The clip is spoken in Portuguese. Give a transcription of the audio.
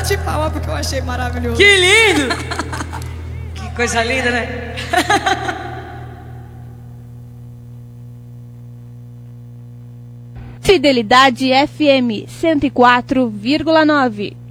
bate palma porque eu achei maravilhoso. Que lindo! Que coisa linda, né? Fidelidade FM 104,9.